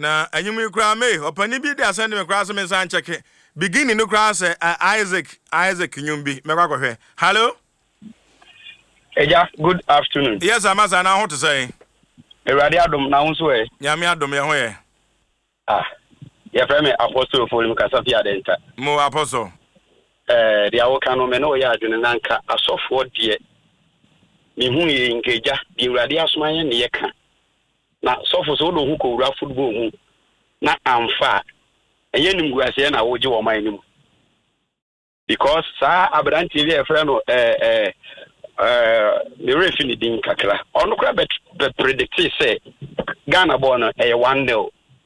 Na anyimi kura me opani bi dey send me kura so me san check. Beginning no kura say Isaac Nyumbi me kwa hwe. Hello? Eja, good afternoon. Yes, amasa na ho to say. Erade adom na ho so e. Nyame adom ye ho ye. Ye frame me Apostle for him kasa fi adenta. Mo Apostle. Dia wo kan no me no ye adwene nanka asofo de me hu ye ngeja di erade asoma ye ne ye ka. Na sofo so do hu ko wura football hu na amfa eye nim guase na wo je wo man nim. Because sa abranti bi e frame no the referee din kakra ono kra bet predict say Ghana born 1-0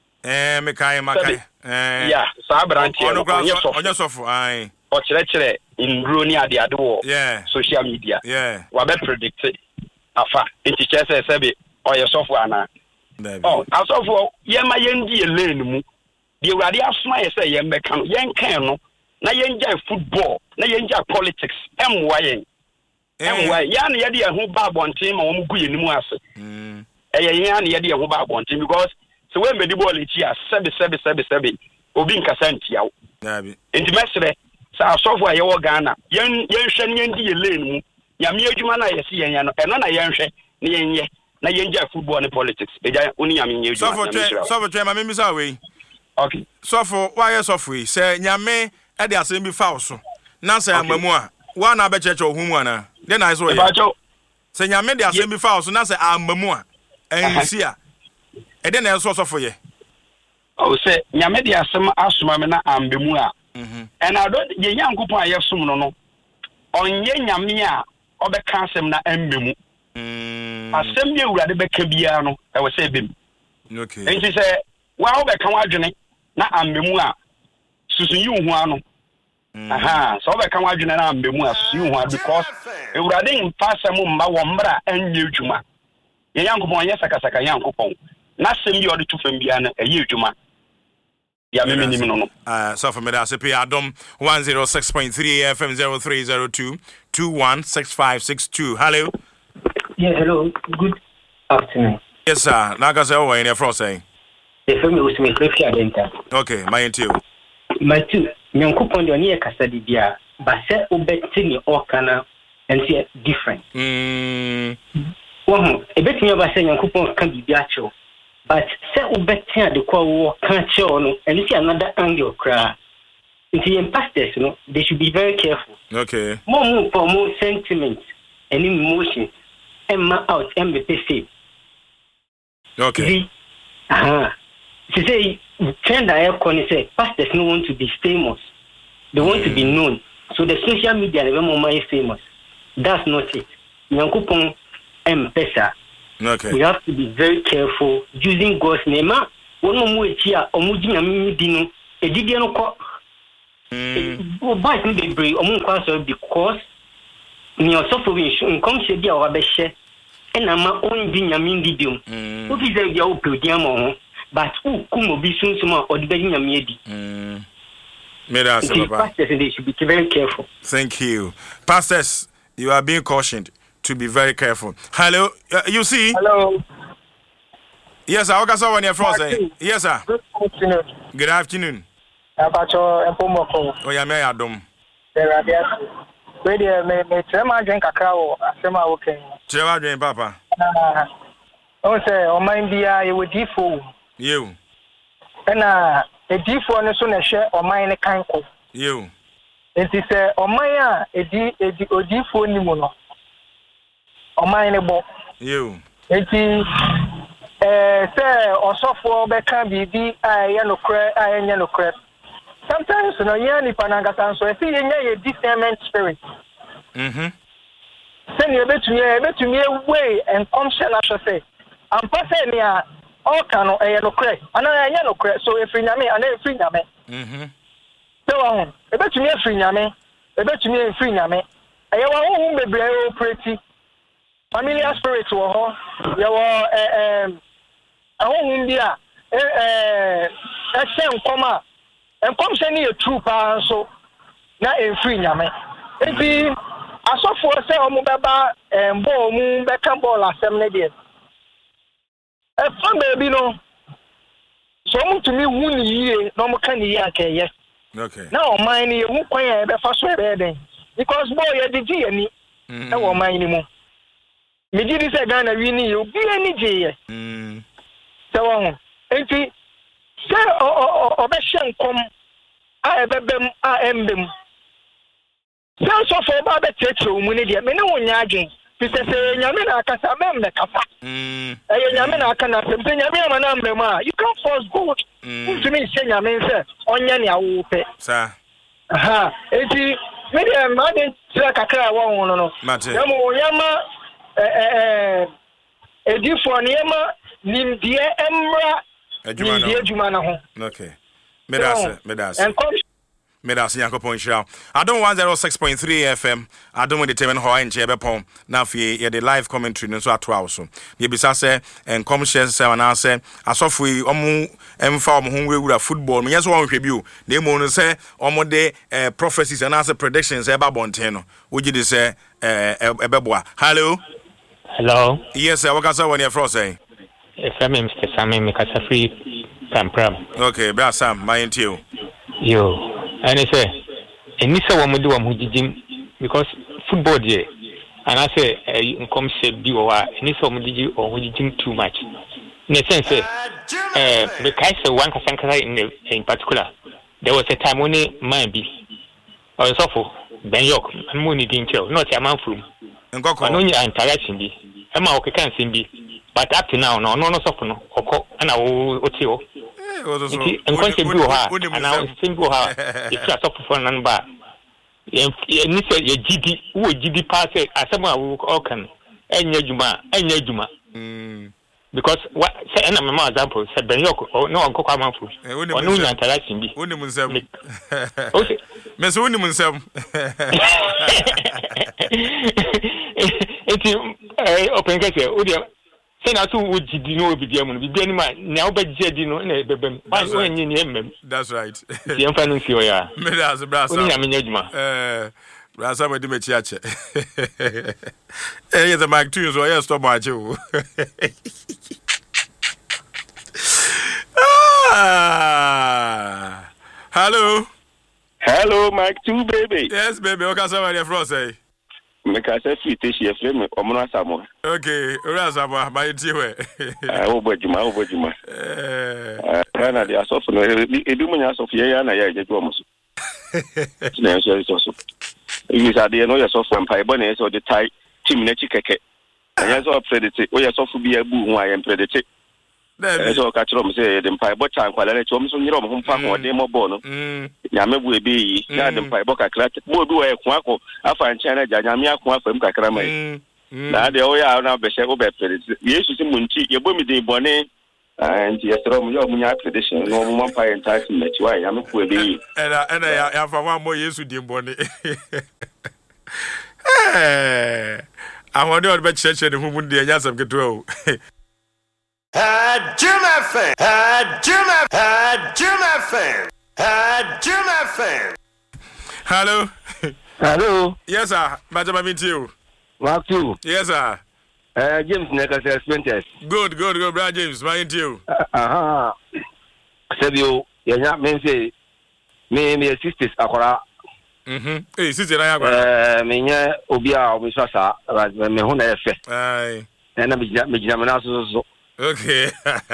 makai yeah sa branti onye sofo ai o kire in roni ade wo social media wa bet predict afa enti chese sebe o ye sofo ana asofo ye ma yendi ye lane mu de urade asoma ye say ye mbeka no yen kan no na yen jai football na yen jai politics emwa yen anyway, yan yedi a who bab on team or mugu in Muas. Yan yedi a who bab on team because so when the ball is here, 7 Obin Casantia. Intimate, so software your Ghana, young Shen Yendi lane, Yamia Jumana, yes, and none I yanshe, Nye, na yenja football and politics. Only I mean, you so for my members away. Okay, so for why software say Yame at the assembly fauso. Nancy and Mamma, one I bet church or whom then I saw you. Say, I made the assembly file, so now say, I'm Mamma. And you see, and then I saw for you. Oh, say, Yamedia, some Asumamana and Bemua. And I don't, the young couple I have soon no. On Yamia, or the Cansem na Embemu. Assembly rather be Cabiano, I was saying. Okay. And she said, well, the Kawajan, na Ambemua. Susan, you one. So we can imagine na mbemu asu ho because ewurade mfa asem mba wo mbra anye adwuma ye yankopon ye sakasaka yankopon na asem bi ode tufam bia na eye adwuma ya memenim no so for me da se pe adom 106.3 FM 0302 216562. Hello. Yeah, hello, good afternoon. Yes sir, na ga say o in for say the family was me fi adenta. Okay, my into my two Nyankopon de ne kasa di bia ba se obeti ni okana ense different ebetimi ba se Nyankopon kan bibia chew but se obeti ade kwa wo kan chew no ense another angle kra nti in pastors no they should be very careful. Okay, more sentiments and emotions emma out mbpc. Okay, to say trend I have say pastors don't want to be famous. They want to be known. So the social media never more famous. That's not it. Nyankopon M-Pesa. Okay. We have to be very careful using God's name. One more here, Omuji Namini Dino, a Didiano Cock. But because your suffering comes to be our best, and I'm my own Dinamin Didium. What is the open diamond? But who come be soon some or the Benyamidi? Pastors, they should be very careful. Thank you. Pastors, you are being cautioned to be very careful. Hello, you see? Hello. Yes, I was on your front. Yes, sir. Good afternoon. Good afternoon. Oh, yeah, may I dom? There are me Trema drink a cow, Sema working. Trema drink, Papa. Oh, say, oh, mind be you would default. You. And a default on a share or mine canko. You. It is a Maya, a default Nimono. Or mine a book. You. It is say or software become be yellow crab. Sometimes no yani panangatan so I see a discernment spirit. Send you a bit to me way and function I should say. I'm passing here all can a yellow crab. And a yellow crab, so if you me and then free name. So a bit to me a free name, a bit to me a free name. I want to be pretty familiar spirit to her. You are a home India, a same comma. And come send you a true power so not a free name. If he I saw for say Omubaba and Bo Moon Beckham Ball as 7 days. A fun baby no. so to me who ye no more can ye okay. Now mine ye who quite a fast way because boy the G any no mine anymore. Me did this again we need you be any G. So on enti say obeshan come I bem I am them. So for Baba take you money there me no nya again. Pise say nyame na akasa mem na kafa. Nyame na aka na sempe nyame ma na mrema. You can't force God. To me say nyame say onya ne awo pe. Sir. Aha. Enti me dey ma dey tira kakra wa no. Dem onyama edifo ne ma nimdie emra nimdie adwuma na ho. Okay. Medase. Medas Yankopon Show. I don't 106.3 FM. I don't want to determine how I enjoy Bepon. Now, for the live commentary, so at 12. So, the Bissase and commercials, and I say, I saw for you, farm whom we would football. Me, yes, one review. They want say, the prophecies and answer predictions about Bonteno. Would you say, Ebeboa? Hello? Yes, sir. What can I say when you're from say? If I'm Mr. Sammy, make us a free Pram. Okay, Brad Sam, my into you. And I say, and this is what we do because football there, and I say, come say be or and this is what we do or we do too much. In a sense, because one Kasankara in particular, there was a time when it might be or so for Ben York and Mooney didn't tell, not a man from and only interaction be. Emma can be, but up to now, no, soften or and I will tell. And question do her, and I was simple her. It's a soft for number. And you say your GD, who GD pass it as someone who can, and Yajuma. Because what say, and I'm a example, said Ben York, or no Uncle Kamanfu, or no interaction be. Miss Winniman, it's open case. That's right. Brasa me di me chiache. Yes, the mic too, so yes, stop my you. Hello, Mike 2, baby. Yes, baby. What can somebody from say? Make us a free tissue frame or Monasamo. Okay, Rasama, my dear. Obojuma. Rana, they are so for Edumina Sophia and I get almost. You are the annoyance of vampire bonnet or the tie Tim Netchike. I has all predicted. We are so for be a boo, I am predicted. Then so catch them say the empire but time while I told me home farm or demo bono. Yame will be not empire boca clat. More do a quaco. I find China Jamia qua from Kakrama. Now the Oya now be shall be predicted. Yes, you munchi, you boom the bonnet. And yes, your munya tradition, no one pie and tie in that way. I'm will be. And I have one more years with the bonnet. I wonder what bet church and who would be a yes of control. Jim FM. Hello. Yes, sir. Madam, I'm into you. Mark 2. Yes, sir. James Necker Sprinters. Good, brother James. My into you. Sabio, you're not men say, me sisters, Akora. Hey, sister, I have me, Obia, Missasa, me home effect. Aye. And I'm Mijamanas. Okay.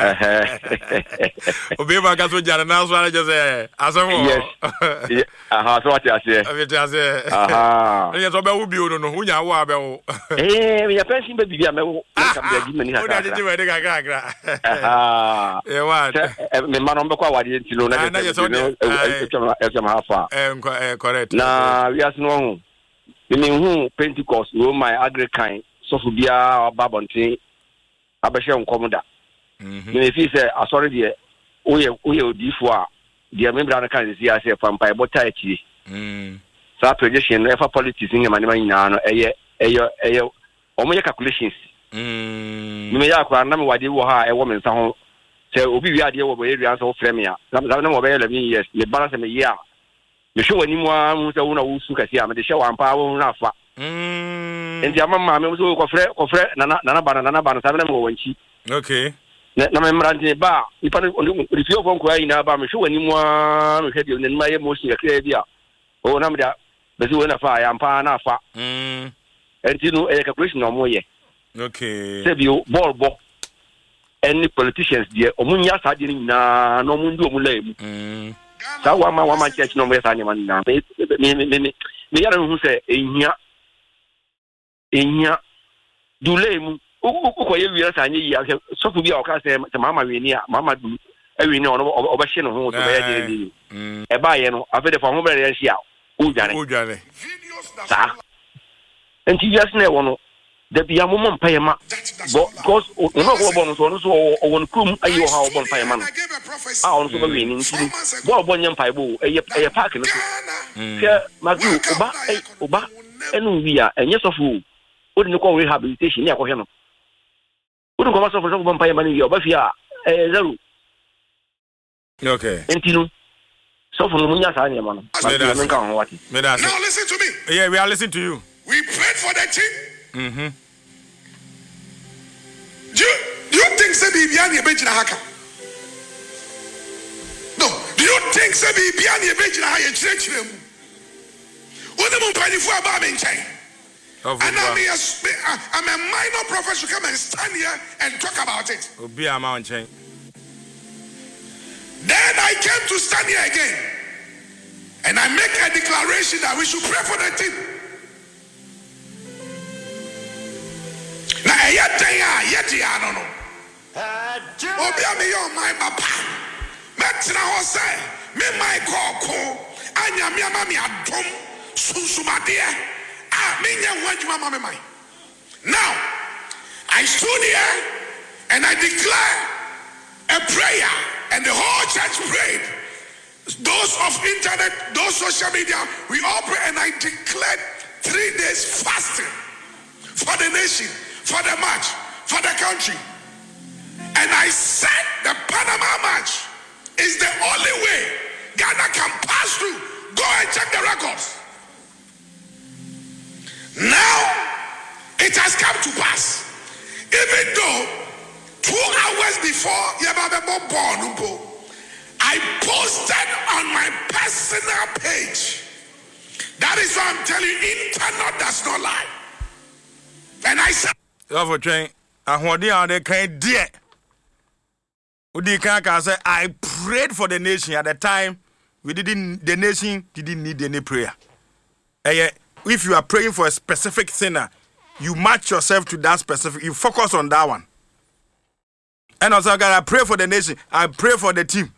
Obima got to Jana now, what I just say. Yes. That's what I say. Yes, I will be on who you are. Eh, we are passing baby. I'm going to give me a correct. Now, we are no who Pentecost, my agri-kind, so for be our Babonti. Abesha unkomoda. Me fi say asori de oye odifo de membra na kan si ase pampa bota achi. Sa projection no politics in manema nyina no eye omo calculations. Me ya akwa na me wade wo ha e wo me nsa ho. Say obi wi ade wo bo area so frame ya. Na mo be 11 years. Me balance me year. Me show ani mo am say wo na wo su kasi am de show ampa wo na afa. Ndi amama me so ko frɛ nana bana sabe na me wanchi. Okay. na me mrante ba nipa no the few of kwa ina ba me hwe wani mu a me hwe de ne ma ye motion ya kra bia o na me da be se wona fa ya mpa na afa enti no e calculation no mo ye okay se bio ball any politicians there omunya sa de nyina no mu ndi omula emu sa wa ma church no mo ya sa nyama na me yara hu se ehia dule mu uko ye wi sa anyi ya so fu bia o ka se mama we ni a mama du ewi ni ono obehye no ho so be ya de di e ba ye no afede fa ho bere ya hia o dwane sa enti just na wo no da bia mo mpaye ma because ono ko bo no so o won krum ayi o ha o bo mpaye ma no a ono so be wi ni nti bo nya mpaye bo e park no so magu oba enu wi a enye so fu o de ko rehabilitation ni akohwe no o de ko so fu bo mpaye ma ni wi oba fi a zero okay enti no so fu no nya sa nya ma no now listen to me. Yeah, we are listening to you. We prayed for the team. Do you think say Bibiani Ebejina Haka? No. Do you think say Bibiani Ebejina Haka Chirechirem? When the Mumpanifu Abam in China. And I'm a minor prophet to come and stand here and talk about it. Be a mountain. Then I came to stand here again. And I make a declaration that we should pray for the team. Now, yet, I don't know. Obia me on my papa. Metina Jose, me my koko, Anya Miamami Adom, Susumadia, Minya Wajuma Mamma. Now, I stood here and I declare a prayer, and the whole church prayed. Those of internet, those social media, we all pray, and I declared 3 days fasting for the nation, for the match, for the country. And I said the Panama match is the only way Ghana can pass through. Go and check the records. Now it has come to pass. Even though 2 hours before Yababa Born, I posted on my personal page. That is why I'm telling you, internet does not lie. And I said, I prayed for the nation at the time. The nation didn't need any prayer. If you are praying for a specific sinner, you match yourself to that specific, you focus on that one. And also, God, I pray for the nation, I pray for the team.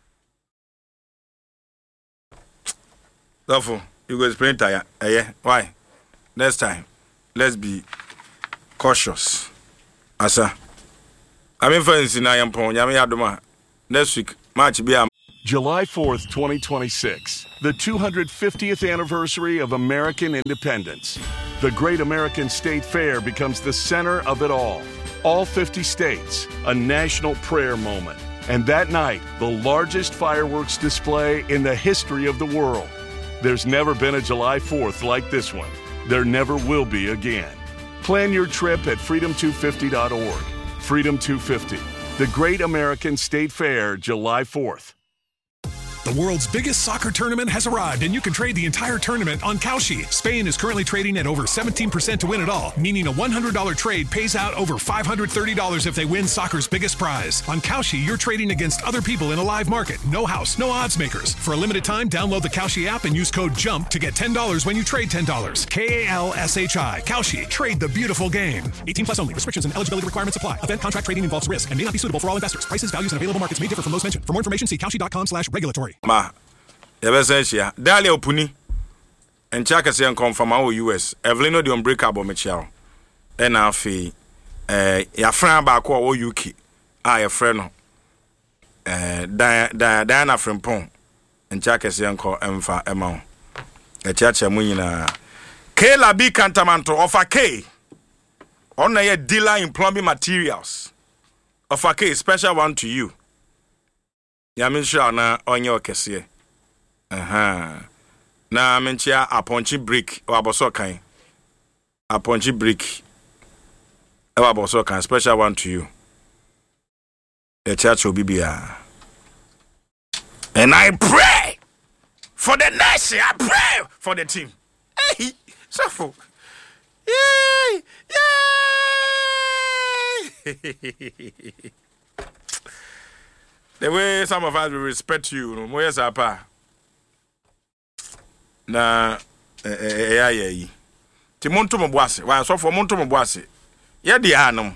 Therefore, you go explain to you. Why? Next time, let's be cautious. Asa. I'm in France in Ayampo. Next week, March be July 4th, 2026, the 250th anniversary of American independence. The Great American State Fair becomes the center of it all. All 50 states, a national prayer moment. And that night, the largest fireworks display in the history of the world. There's never been a July 4th like this one. There never will be again. Plan your trip at freedom250.org. Freedom 250, the Great American State Fair, July 4th. The world's biggest soccer tournament has arrived, and you can trade the entire tournament on Kalshi. Spain is currently trading at over 17% to win it all, meaning a $100 trade pays out over $530 if they win soccer's biggest prize. On Kalshi, you're trading against other people in a live market. No house, no odds makers. For a limited time, download the Kalshi app and use code JUMP to get $10 when you trade $10. Kalshi. Kalshi. Trade the beautiful game. 18 plus only. Restrictions and eligibility requirements apply. Event contract trading involves risk and may not be suitable for all investors. Prices, values, and available markets may differ from those mentioned. For more information, see kalshi.com/regulatory. Ma, yebeseshia. Dali opuni. Enchaka se confirm our US. Evelino the unbreakable Michelle. Enafi ya friend ba ko o UK. Ah, your friend no. Diana Frimpong. Enchaka se enko emfa ema. Echacha mu nyina. K Labi Kantamanto offer K. On a dealer in plumbing materials. Offer K, special one to you. Yamin sure na onye okese. Na menchia aponchi brick or aboso kan. Aponchi brick. Eba aboso kan, special one to you. A church will be here. And I pray for the nation. I pray for the team. Hey, so yay! The way some of us will respect you, no more apa. Na ti monto mo boase. Wa so for monto mo boase. Ye di anom.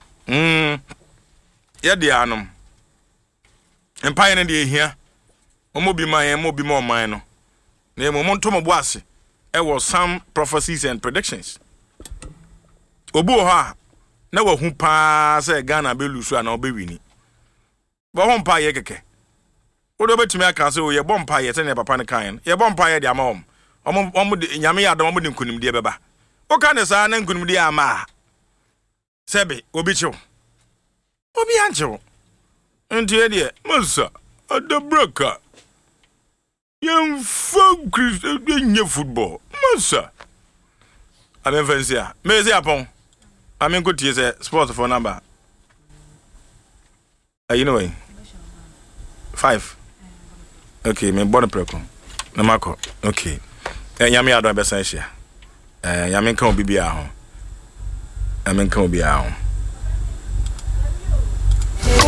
Ye di anom. Empire ne di ehia. Omo bi man, mo bi mo man no. Na mo monto mo boase. There was some prophecies and predictions. Obu ha na wa hu pa say Ghana be lusu ana obe wini. Ba ho mpa ye keke. Odo betumi aka say o ye bompa ye tene papa ne kan. Ye bompa ye de ama om de nyame ya dom de nkunim de beba. O ka ne sa na nkunim de ama. Sebe obi chiw. Obi anchiw. Nti ye de Musa adabraka. Young folk Christian football. Musa. I'm fancy. Me say upon. I'm in good to say sports for number. You know why? 5. Okay, me born preko. Na mako. Okay. Nyame adon be san hia. Nyame kan obi bia ho. Nyame kan obi a ho.